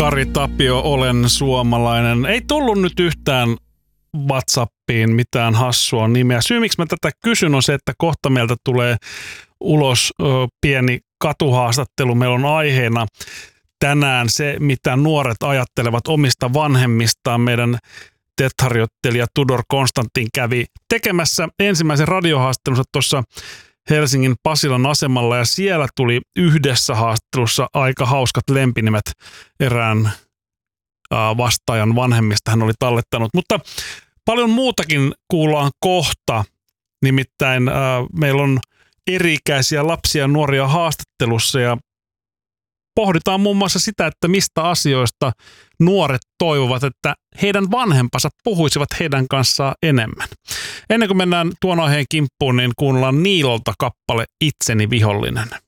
Kari Tapio, olen suomalainen. Ei tullut nyt yhtään WhatsAppiin mitään hassua nimeä. Syy, miksi mä tätä kysyn, on se, että kohta meiltä tulee ulos pieni katuhaastattelu. Meillä on aiheena tänään se, mitä nuoret ajattelevat omista vanhemmistaan. Meidän TET-harjoittelija Tudor Konstantin kävi tekemässä ensimmäisen radiohaastattelunsa tuossa Helsingin Pasilan asemalla, ja siellä tuli yhdessä haastattelussa aika hauskat lempinimet erään vastaajan vanhemmista hän oli tallettanut. Mutta paljon muutakin kuullaan kohta, nimittäin meillä on eri-ikäisiä lapsia ja nuoria haastattelussa, ja pohditaan muun muassa sitä, että mistä asioista nuoret toivovat, että heidän vanhempansa puhuisivat heidän kanssaan enemmän. Ennen kuin mennään tuon aiheen kimppuun, niin kuunnellaan Niilolta kappale Itseni vihollinen.